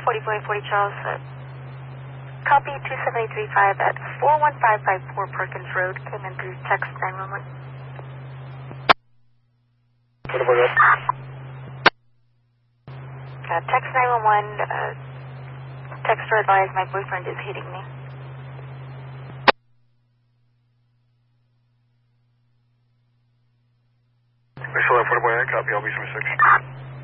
4040 Charles. Copy 2735 at 41554 Perkins Road. Came in through text 911. What about that? Text 911. Texter advised my boyfriend is hitting me. Visual 4 copy, I'll be 76.